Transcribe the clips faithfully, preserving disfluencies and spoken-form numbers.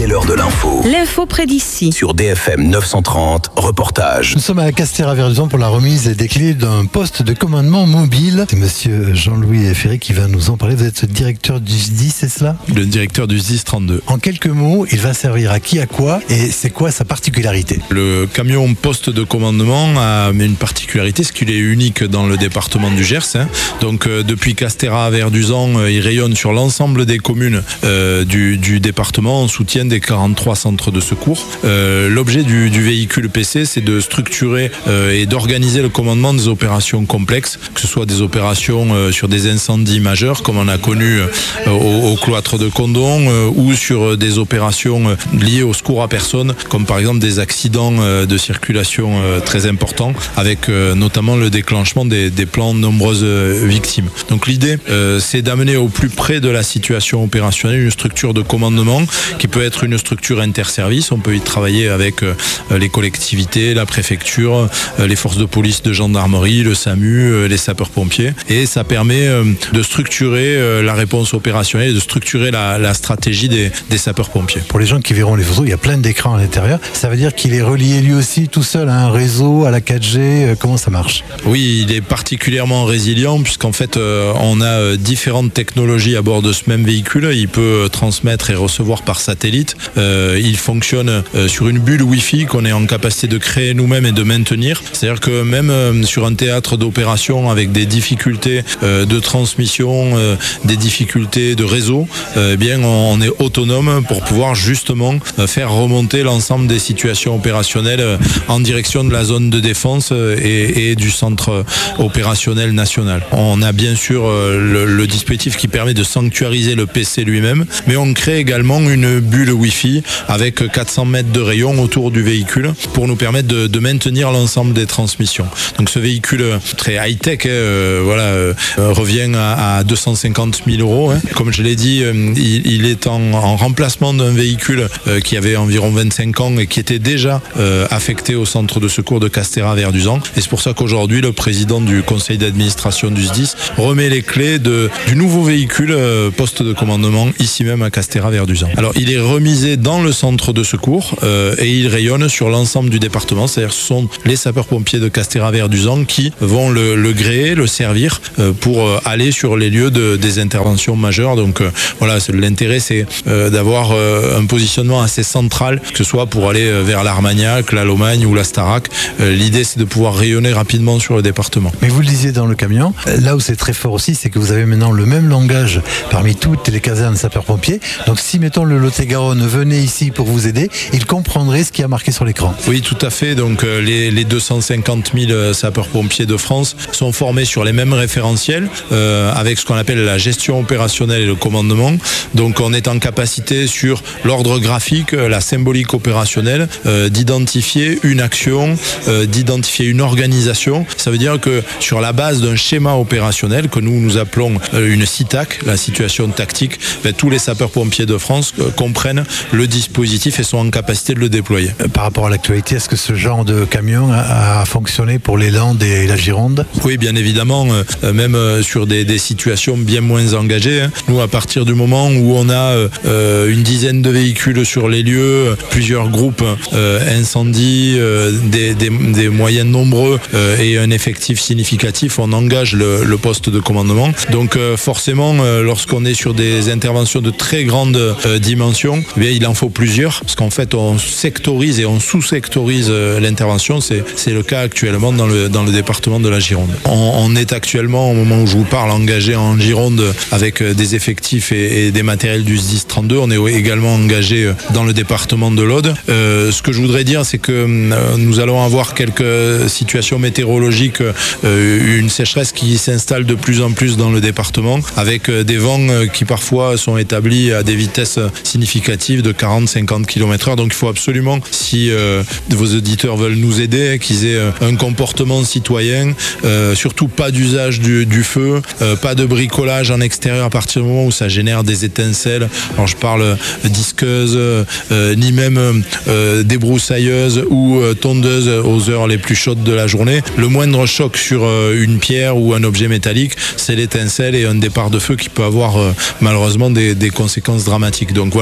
C'est l'heure de l'info. L'info près d'ici. Sur D F M neuf cent trente, reportage. Nous sommes à Castéra-Verduzan pour la remise des clés d'un poste de commandement mobile. C'est monsieur Jean-Louis Ferry qui va nous en parler. Vous êtes directeur du S D I S, c'est cela ? Le directeur du S D I S trente-deux. En quelques mots, il va servir à qui, à quoi et c'est quoi sa particularité ? Le camion poste de commandement a une particularité, c'est qu'il est unique dans le département du Gers. Hein. Donc euh, depuis Castéra-Verduzan, euh, il rayonne sur l'ensemble des communes euh, du, du département en soutien des quarante-trois centres de secours. Euh, l'objet du, du véhicule P C, c'est de structurer euh, et d'organiser le commandement des opérations complexes, que ce soit des opérations euh, sur des incendies majeurs, comme on a connu euh, au, au cloître de Condom, euh, ou sur des opérations euh, liées au secours à personne, comme par exemple des accidents euh, de circulation euh, très importants, avec euh, notamment le déclenchement des, des plans de nombreuses euh, victimes. Donc l'idée, euh, c'est d'amener au plus près de la situation opérationnelle une structure de commandement qui peut être une structure interservice. On peut y travailler avec euh, les collectivités, la préfecture, euh, les forces de police, de gendarmerie, le SAMU, euh, les sapeurs-pompiers. Et ça permet euh, de structurer euh, la réponse opérationnelle et de structurer la, la stratégie des, des sapeurs-pompiers. Pour les gens qui verront les photos, il y a plein d'écrans à l'intérieur. Ça veut dire qu'il est relié lui aussi tout seul à un réseau, à la quatre G. Euh, comment ça marche ? Oui, il est particulièrement résilient puisqu'en fait, euh, on a euh, différentes technologies à bord de ce même véhicule. Il peut euh, transmettre et recevoir par satellite. Euh, il fonctionne euh, sur une bulle Wi-Fi qu'on est en capacité de créer nous-mêmes et de maintenir. C'est-à-dire que même euh, sur un théâtre d'opération avec des difficultés euh, de transmission, euh, des difficultés de réseau, euh, eh bien on, on est autonome pour pouvoir justement euh, faire remonter l'ensemble des situations opérationnelles euh, en direction de la zone de défense euh, et, et du centre opérationnel national. On a bien sûr euh, le, le dispositif qui permet de sanctuariser le P C lui-même, mais on crée également une bulle Wi-Fi avec quatre cents mètres de rayon autour du véhicule pour nous permettre de, de maintenir l'ensemble des transmissions. Donc ce véhicule très high-tech euh, voilà, euh, revient à, à deux cent cinquante mille euros. Hein. Comme je l'ai dit, euh, il, il est en, en remplacement d'un véhicule euh, qui avait environ vingt-cinq ans et qui était déjà euh, affecté au centre de secours de Castéra-Verduzan. Et c'est pour ça qu'aujourd'hui, le président du conseil d'administration du S D I S remet les clés de, du nouveau véhicule euh, poste de commandement ici même à Castéra-Verduzan. Alors il est remisé dans le centre de secours euh, et il rayonne sur l'ensemble du département. C'est-à-dire ce sont les sapeurs-pompiers de Castéra-Verduzan qui vont le, le gréer, le servir euh, pour euh, aller sur les lieux de, des interventions majeures. Donc euh, voilà, l'intérêt c'est euh, d'avoir euh, un positionnement assez central, que ce soit pour aller euh, vers l'Armagnac, la Lomagne ou la Starac. Euh, l'idée c'est de pouvoir rayonner rapidement sur le département. Mais vous le disiez dans le camion, là où c'est très fort aussi, c'est que vous avez maintenant le même langage parmi toutes les casernes sapeurs-pompiers. Donc si mettons le Lot-et-Garonne venait ici pour vous aider, il comprendrait ce qui a marqué sur l'écran. Oui, tout à fait. Donc euh, les, les deux cent cinquante mille sapeurs-pompiers de France sont formés sur les mêmes référentiels euh, avec ce qu'on appelle la gestion opérationnelle et le commandement. Donc on est en capacité sur l'ordre graphique, la symbolique opérationnelle, euh, d'identifier une action, euh, d'identifier une organisation. Ça veut dire que sur la base d'un schéma opérationnel que nous nous appelons euh, une S I T A C, la situation tactique, ben, tous les sapeurs-pompiers de France euh, comprennent le dispositif et sont en capacité de le déployer. Par rapport à l'actualité, est-ce que ce genre de camion a, a fonctionné pour les Landes et la Gironde ? Oui, bien évidemment, euh, même euh, sur des, des situations bien moins engagées. Hein. Nous, à partir du moment où on a euh, une dizaine de véhicules sur les lieux, plusieurs groupes euh, incendies, euh, des, des, des moyens nombreux euh, et un effectif significatif, on engage le, le poste de commandement. Donc euh, forcément, euh, lorsqu'on est sur des interventions de très grande euh, dimension, eh bien, il en faut plusieurs, parce qu'en fait on sectorise et on sous-sectorise euh, l'intervention. C'est, c'est le cas actuellement dans le, dans le département de la Gironde. On, on est actuellement, au moment où je vous parle, engagé en Gironde avec euh, des effectifs et, et des matériels du S D I S trente-deux. On est également engagé euh, dans le département de l'Aude. Euh, ce que je voudrais dire, c'est que euh, nous allons avoir quelques situations météorologiques, euh, une sécheresse qui s'installe de plus en plus dans le département, avec euh, des vents euh, qui parfois sont établis à des vitesses significatives de quarante à cinquante kilomètres heure. Donc il faut absolument, si euh, vos auditeurs veulent nous aider, qu'ils aient euh, un comportement citoyen, euh, surtout pas d'usage du, du feu, euh, pas de bricolage en extérieur à partir du moment où ça génère des étincelles. Alors je parle euh, disqueuse, euh, ni même euh, débroussailleuse ou euh, tondeuse aux heures les plus chaudes de la journée. Le moindre choc sur euh, une pierre ou un objet métallique, c'est l'étincelle et un départ de feu qui peut avoir euh, malheureusement des, des conséquences dramatiques. Donc voilà, euh,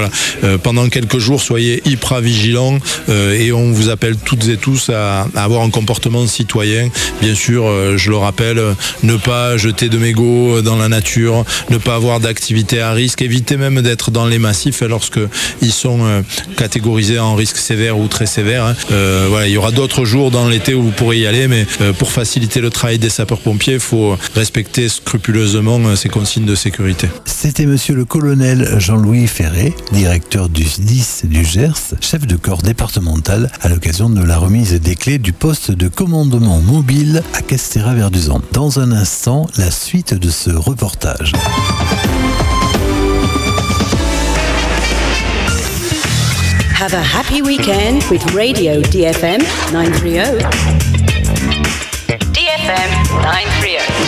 euh, pendant quelques jours, soyez hyper vigilants euh, et on vous appelle toutes et tous à, à avoir un comportement citoyen. Bien sûr, euh, je le rappelle, ne pas jeter de mégots dans la nature, ne pas avoir d'activité à risque, éviter même d'être dans les massifs lorsque ils sont euh, catégorisés en risque sévère ou très sévère. Hein. Euh, voilà, il y aura d'autres jours dans l'été où vous pourrez y aller, mais euh, pour faciliter le travail des sapeurs-pompiers, il faut respecter scrupuleusement euh, ces consignes de sécurité. C'était monsieur le colonel Jean-Louis Ferré, directeur du S D I S du Gers, chef de corps départemental à l'occasion de la remise des clés du poste de commandement mobile à Castéra-Verduzan. Dans un instant, la suite de ce reportage. Have a happy weekend with Radio D F M nine thirty. D F M nine thirty.